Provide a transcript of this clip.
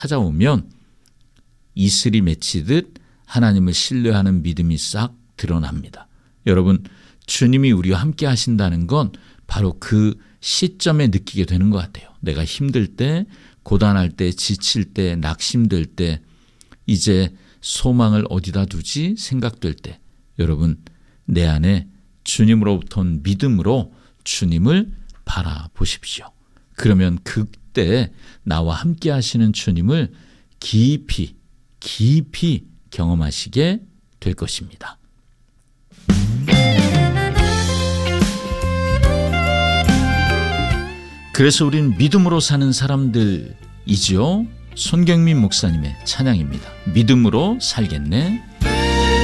찾아오면 이슬이 맺히듯 하나님을 신뢰하는 믿음이 싹 드러납니다. 여러분, 주님이 우리와 함께 하신다는 건 바로 그 시점에 느끼게 되는 것 같아요. 내가 힘들 때, 고단할 때, 지칠 때, 낙심될 때, 이제 소망을 어디다 두지 생각될 때, 여러분, 내 안에 주님으로부터 온 믿음으로 주님을 바라보십시오. 그러면 그때 나와 함께 하시는 주님을 깊이 경험하시게 될 것입니다. 그래서 우린 믿음으로 사는 사람들이지요. 손경민 목사님의 찬양입니다. 믿음으로 살겠네.